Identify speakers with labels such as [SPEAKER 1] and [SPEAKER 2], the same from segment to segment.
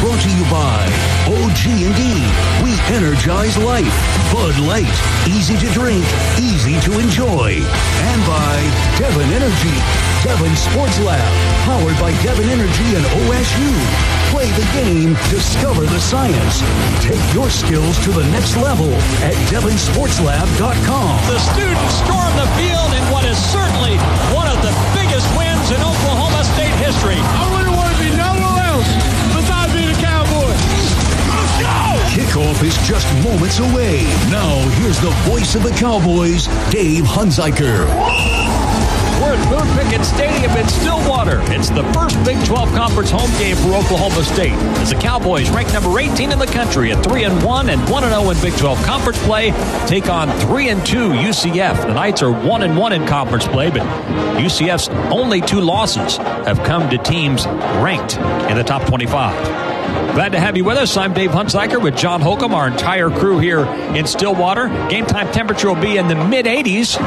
[SPEAKER 1] brought to you by OG&E. We energize life. Bud Light. Easy to drink, easy to enjoy. And by Devon Energy. Devon Sports Lab. Powered by Devon Energy and OSU. Play the game, discover the science. Take your skills to the next level at DevonSportsLab.com.
[SPEAKER 2] The students storm the field in what is certainly one of the biggest wins in Oklahoma State history.
[SPEAKER 3] I wouldn't want to be nowhere else besides being a Cowboy. Let's go!
[SPEAKER 1] Kickoff is just moments away. Now, here's the voice of the Cowboys, Dave Hunziker.
[SPEAKER 2] We're at Boone Pickett Stadium in Stillwater. It's the first Big 12 Conference home game for Oklahoma State. As the Cowboys, ranked number 18 in the country at 3-1 and 1-0 in Big 12 conference play, take on 3-2 UCF. The Knights are 1-1 in conference play, but UCF's only 2 losses have come to teams ranked in the top 25. Glad to have you with us. I'm Dave Hunziker with John Holcomb, our entire crew here in Stillwater. Game time temperature will be in the mid-80s.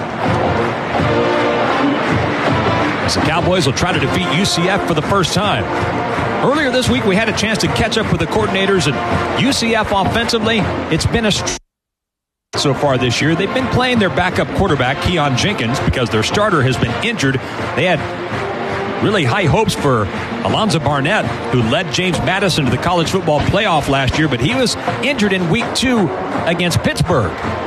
[SPEAKER 2] The Cowboys will try to defeat UCF for the first time. Earlier this week, we had a chance to catch up with the coordinators, and UCF offensively, it's been a so far this year. They've been playing their backup quarterback, Keon Jenkins, because their starter has been injured. They had really high hopes for Alonzo Barnett, who led James Madison to the college football playoff last year, but he was injured in week 2 against Pittsburgh.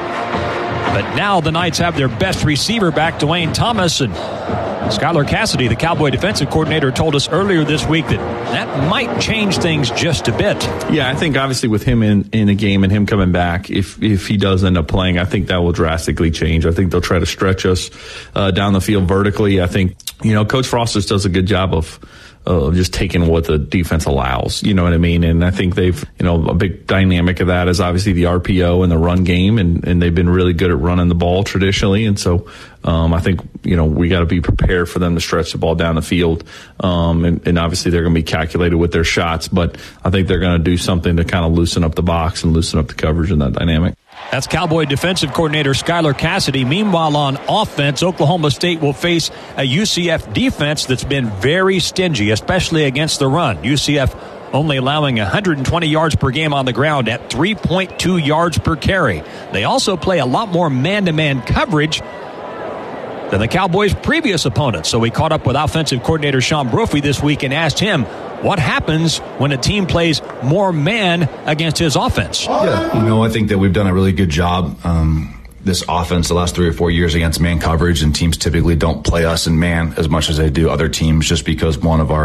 [SPEAKER 2] But now the Knights have their best receiver back, Dwayne Thomas, and Skylar Cassidy, the Cowboy defensive coordinator, told us earlier this week that might change things just a bit.
[SPEAKER 4] Yeah, I think obviously with him in a game and him coming back, if he does end up playing, I think that will drastically change. I think they'll try to stretch us down the field vertically. I think, Coach Frost just does a good job of just taking what the defense allows, you know what I mean? And I think they've, a big dynamic of that is obviously the RPO and the run game, and they've been really good at running the ball traditionally. And so I think, we got to be prepared for them to stretch the ball down the field. And obviously they're going to be calculated with their shots, but I think they're going to do something to kind of loosen up the box and loosen up the coverage in that dynamic.
[SPEAKER 2] That's Cowboy defensive coordinator Skylar Cassidy. Meanwhile, on offense, Oklahoma State will face a UCF defense that's been very stingy, especially against the run. UCF only allowing 120 yards per game on the ground at 3.2 yards per carry. They also play a lot more man-to-man coverage than the Cowboys' previous opponents. So we caught up with offensive coordinator Sean Brophy this week and asked him what happens when a team plays more man against his offense.
[SPEAKER 5] Yeah, I think that we've done a really good job this offense the last 3 or 4 years against man coverage, and teams typically don't play us in man as much as they do other teams, just because one of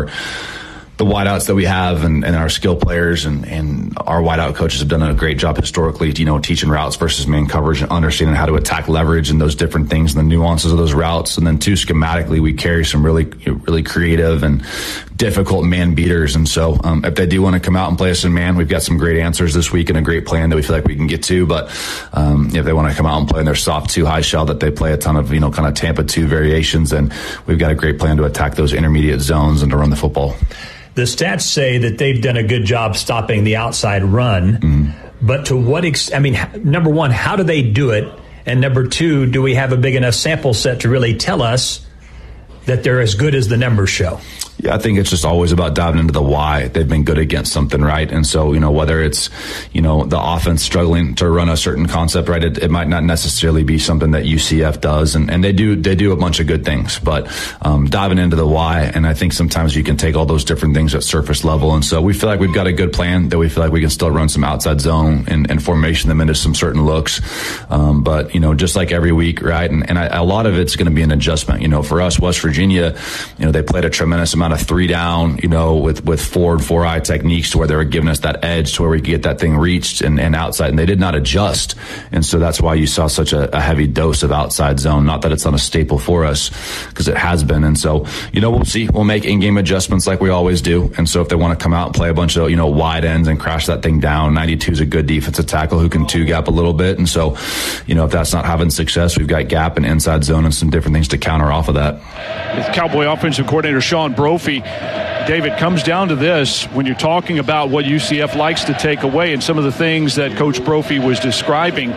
[SPEAKER 5] the wideouts that we have and our skill players and our wideout coaches have done a great job historically, teaching routes versus man coverage and understanding how to attack leverage and those different things and the nuances of those routes. And then too, schematically, we carry some really, really creative and difficult man beaters. And so if they do want to come out and play us in man, we've got some great answers this week and a great plan that we feel like we can get to. But if they want to come out and play in their soft 2 high shell that they play a ton of, kind of Tampa 2 variations, then we've got a great plan to attack those intermediate zones and to run the football.
[SPEAKER 2] The stats say that they've done a good job stopping the outside run, but to what extent? Number one, how do they do it? And number 2, do we have a big enough sample set to really tell us that they're as good as the numbers show?
[SPEAKER 5] Yeah, I think it's just always about diving into the why. They've been good against something, right? And so, whether it's, the offense struggling to run a certain concept, right? It might not necessarily be something that UCF does. And they do a bunch of good things, but diving into the why. And I think sometimes you can take all those different things at surface level. And so we feel like we've got a good plan that we feel like we can still run some outside zone and formation them into some certain looks. But, just like every week, right? And a lot of it's going to be an adjustment. For us, West Virginia, they played a tremendous amount of 3 down, with 4 and 4 eye techniques to where they were giving us that edge to where we could get that thing reached and outside, and they did not adjust. And so that's why you saw such a heavy dose of outside zone. Not that it's not a staple for us, because it has been. And so, we'll see. We'll make in-game adjustments like we always do. And so if they want to come out and play a bunch of, wide ends and crash that thing down, 92 is a good defensive tackle who can 2-gap a little bit. And so, if that's not having success, we've got gap and inside zone and some different things to counter off of that.
[SPEAKER 3] With Cowboy offensive coordinator Sean Brophy, David, comes down to this when you're talking about what UCF likes to take away and some of the things that Coach Brophy was describing.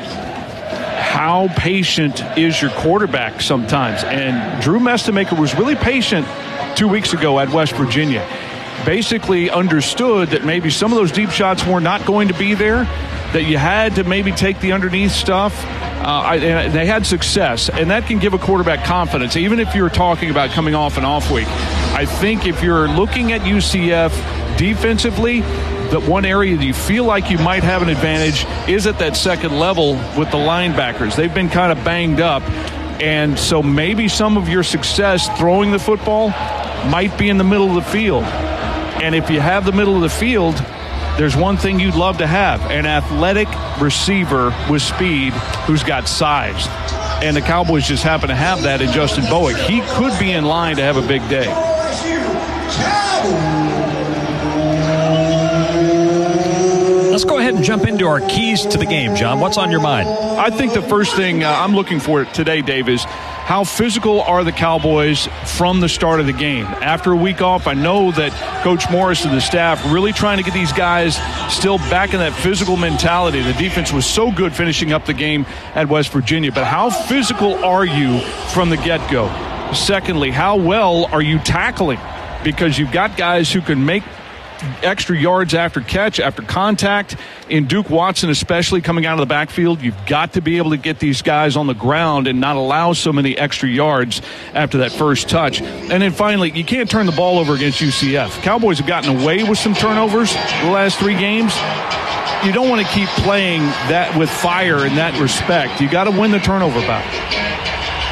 [SPEAKER 3] How patient is your quarterback sometimes? And Drew Mestamaker was really patient 2 weeks ago at West Virginia. basically understood that maybe some of those deep shots were not going to be there, that you had to maybe take the underneath stuff. And they had success, and that can give a quarterback confidence, even if you're talking about coming off an off week. I think if you're looking at UCF defensively, that one area that you feel like you might have an advantage is at that second level with the linebackers. They've been kind of banged up, and so maybe some of your success throwing the football might be in the middle of the field. And if you have the middle of the field, there's one thing you'd love to have, an athletic receiver with speed who's got size. And the Cowboys just happen to have that in Justin Bowick. He could be in line to have a big day.
[SPEAKER 2] Let's go ahead and jump into our keys to the game, John. What's on your mind?
[SPEAKER 3] I think the first thing I'm looking for today, Dave, is how physical are the Cowboys from the start of the game? After a week off, I know that Coach Morris and the staff really trying to get these guys still back in that physical mentality. The defense was so good finishing up the game at West Virginia, but how physical are you from the get-go? Secondly, how well are you tackling? Because you've got guys who can make extra yards after catch, after contact. In Duke Watson especially coming out of the backfield, you've got to be able to get these guys on the ground and not allow so many extra yards after that first touch. And then finally, you can't turn the ball over against UCF. Cowboys have gotten away with some turnovers the last 3 games. You don't want to keep playing that with fire in that respect. You got to win the turnover battle.